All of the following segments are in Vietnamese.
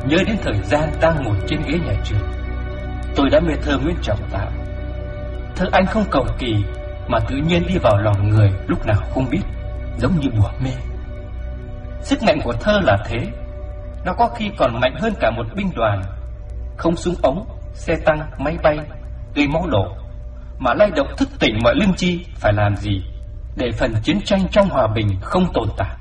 nhớ đến thời gian đang ngồi trên ghế nhà trường. Tôi đã mê thơ Nguyễn Trọng Tạo. Thơ anh không cầu kỳ mà tự nhiên đi vào lòng người lúc nào không biết, giống như bùa mê. Sức mạnh của thơ là thế, nó có khi còn mạnh hơn cả một binh đoàn. Không súng ống, xe tăng, máy bay gây máu đổ, mà lay động thức tỉnh mọi lương tri phải làm gì để phần chiến tranh trong hòa bình không tồn tại.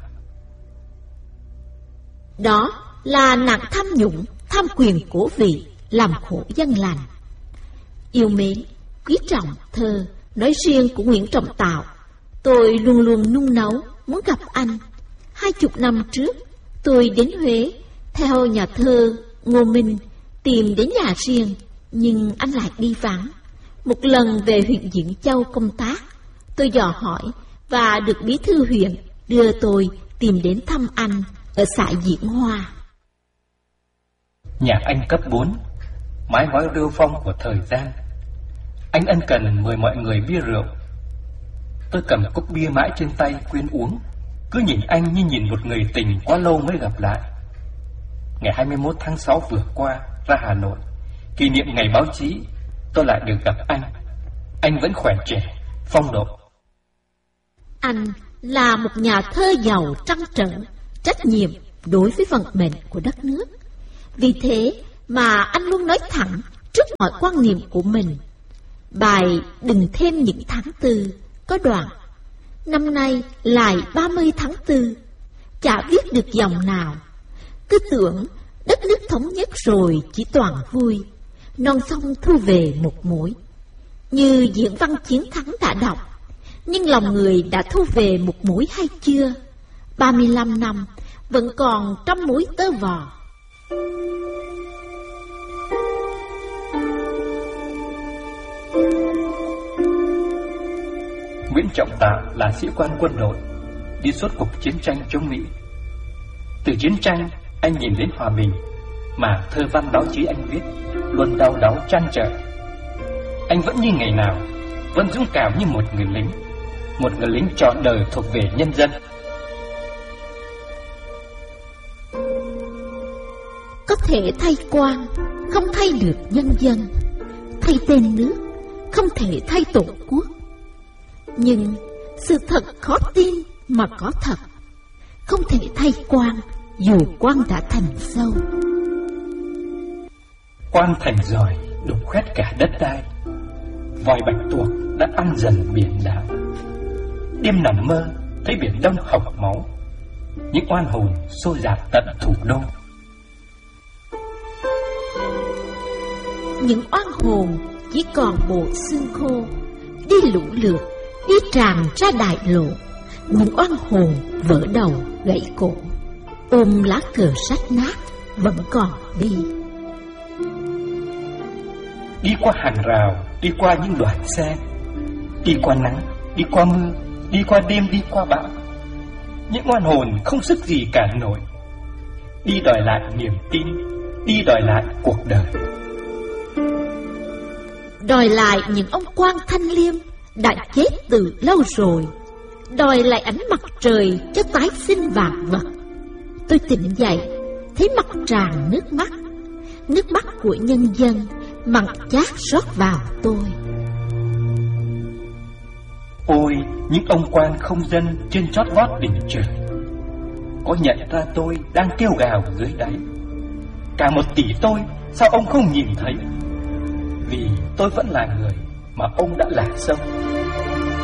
Đó là nạn tham nhũng, tham quyền của vị, làm khổ dân lành. Yêu mến, quý trọng thơ nói riêng của Nguyễn Trọng Tạo, tôi luôn luôn nung nấu muốn gặp anh. 20 năm trước, tôi đến Huế theo nhà thơ Ngô Minh tìm đến nhà riêng, nhưng anh lại đi vắng. Một lần về huyện Diễn Châu công tác, tôi dò hỏi và được bí thư huyện đưa tôi tìm đến thăm anh ở xã Diễn Hoa. Nhà anh cấp 4, mái ngói rêu phong của thời gian. Anh ân cần mời mọi người bia rượu. Tôi cầm cốc bia mãi trên tay quên uống, cứ nhìn anh như nhìn một người tình quá lâu mới gặp lại. Ngày 21 tháng 6 vừa qua ra Hà Nội, kỷ niệm ngày báo chí, tôi lại được gặp anh. Anh vẫn khỏe trẻ, phong độ. Anh là một nhà thơ giàu trăn trở, trách nhiệm đối với vận mệnh của đất nước. Vì thế mà anh luôn nói thẳng trước mọi quan niệm của mình. Bài Đừng thêm những tháng tư có đoạn: năm nay lại 30 tháng 4, chả viết được dòng nào. Cứ tưởng đất nước thống nhất rồi chỉ toàn vui, non sông thu về một mối. Như diễn văn chiến thắng đã đọc, nhưng lòng người đã thu về một mối hay chưa? 35 năm vẫn còn trăm mối tơ vò. Nguyễn Trọng Tạo là sĩ quan quân đội, đi suốt cuộc chiến tranh chống Mỹ. Từ chiến tranh, anh nhìn đến hòa bình, mà thơ văn báo chí anh viết luôn đau đáu trăn trở. Anh vẫn như ngày nào, vẫn dũng cảm như một người lính trọn đời thuộc về nhân dân. Có thể thay quan, không thay được nhân dân; thay tên nước, không thể thay tổ quốc. Nhưng sự thật khó tin mà có thật. Không thể thay quan, dù quan đã thành sâu. Quan thành giỏi, đục khoét cả đất đai. Vòi bạch tuộc đã ăn dần biển đảo. Đêm nằm mơ, thấy biển Đông hộc máu. Những oan hồn xô dạt tận thủ đô. Những oan hồn chỉ còn bộ xương khô, đi lũ lượt, đi tràn ra đại lộ. Những oan hồn vỡ đầu gãy cổ, ôm lá cờ rách nát vẫn còn đi. Đi qua hàng rào, đi qua những đoàn xe, đi qua nắng, đi qua mưa, đi qua đêm, đi qua bão. Những oan hồn không sức gì cản nổi. Đi đòi lại niềm tin, đi đòi lại cuộc đời. Đòi lại những ông quan thanh liêm đã chết từ lâu rồi. Đòi lại ánh mặt trời cho tái sinh vạn vật. Tôi tỉnh dậy, thấy mặt tràn nước mắt. Nước mắt của nhân dân mặn chát rót vào tôi. Ôi, những ông quan không dân trên chót vót đỉnh trời, có nhận ra tôi đang kêu gào dưới đáy. Cả 1 tỷ tôi, sao ông không nhìn thấy? Vì tôi vẫn là người mà ông đã là sông.